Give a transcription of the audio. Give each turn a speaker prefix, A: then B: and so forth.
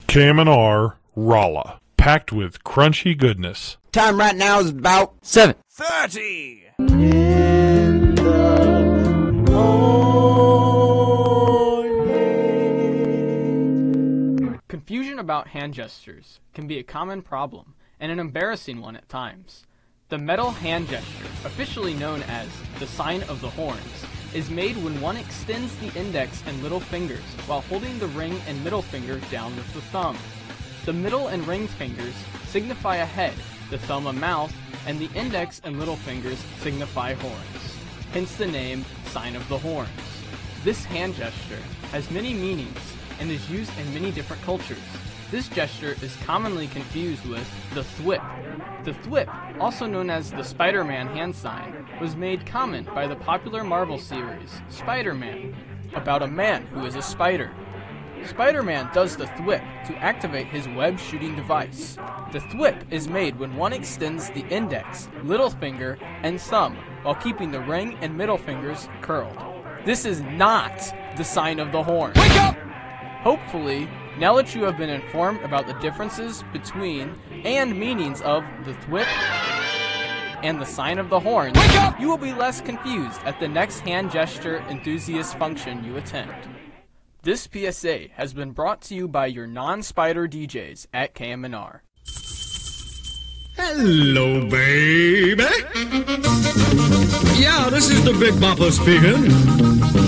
A: KMNR Rolla, packed with crunchy goodness.
B: Time right now is about
C: 7:30.
D: Confusion about hand gestures can be a common problem, and an embarrassing one at times. The metal hand gesture, officially known as the sign of the horns, is made when one extends the index and little fingers while holding the ring and middle finger down with the thumb. The middle and ring fingers signify a head, the thumb a mouth, and the index and little fingers signify horns. Hence the name sign of the horns. This hand gesture has many meanings and is used in many different cultures. This gesture is commonly confused with the thwip. The thwip, also known as the Spider-Man hand sign, was made common by the popular Marvel series, Spider-Man, about a man who is a spider. Spider-Man does the thwip to activate his web shooting device. The thwip is made when one extends the index, little finger, and thumb while keeping the ring and middle fingers curled. This is not the sign of the horn. Wake up! Hopefully, now that you have been informed about the differences between and meanings of the thwip and the sign of the horn, you will be less confused at the next hand gesture enthusiast function you attend. This PSA has been brought to you by your non-spider DJs at KMNR.
E: Hello, baby. Yeah, this is the Big Bopper speaking.